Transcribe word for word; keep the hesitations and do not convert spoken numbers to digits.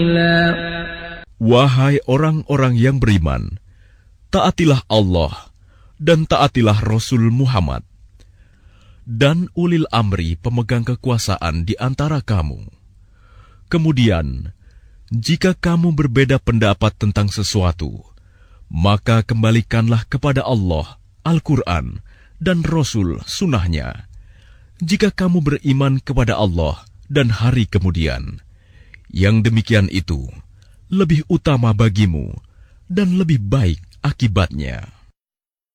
Wahai orang-orang yang beriman, taatilah Allah dan taatilah Rasul Muhammad dan ulil amri pemegang kekuasaan di antara kamu. Kemudian, jika kamu berbeda pendapat tentang sesuatu, maka kembalikanlah kepada Allah, Al-Quran, dan Rasul sunnahnya. Jika kamu beriman kepada Allah dan hari kemudian, yang demikian itu lebih utama bagimu dan lebih baik akibatnya.